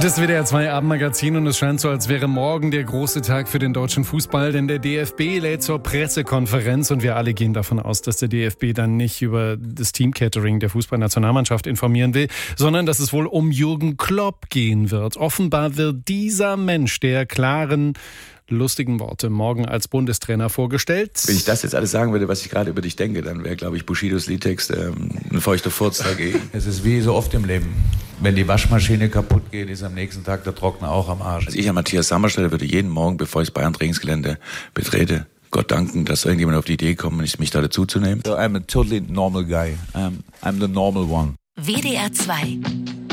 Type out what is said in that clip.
Das WDR 2 Abendmagazin und es scheint so, als wäre morgen der große Tag für den deutschen Fußball, denn der DFB lädt zur Pressekonferenz und wir alle gehen davon aus, dass der DFB dann nicht über das Teamcatering der Fußballnationalmannschaft informieren will, sondern dass es wohl um Jürgen Klopp gehen wird. Offenbar wird dieser Mensch der klaren, lustigen Worte morgen als Bundestrainer vorgestellt. Wenn ich das jetzt alles sagen würde, was ich gerade über dich denke, dann wäre, glaube ich, Bushidos Liedtext ein feuchter Furz dagegen. Es ist wie so oft im Leben. Wenn die Waschmaschine kaputt geht, ist am nächsten Tag der Trockner auch am Arsch. Also ich an Matthias Sammer stelle, würde jeden Morgen, bevor ich das Bayern-Trainingsgelände betrete, Gott danken, dass irgendjemand auf die Idee kommt, mich da dazuzunehmen. So, I'm a totally normal guy. I'm the normal one. WDR 2